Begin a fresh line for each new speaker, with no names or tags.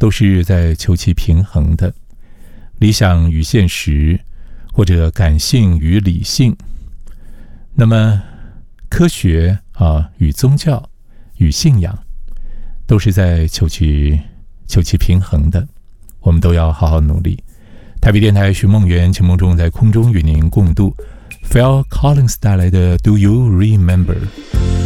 都是在求其平衡的，理想与现实，或者感性与理性。那么科学与宗教与信仰，都是在求其平衡的，我们都要好好努力。台北电台寻梦园，秦梦中在空中与您共度 Phil Collins 带来的 Do You Remember。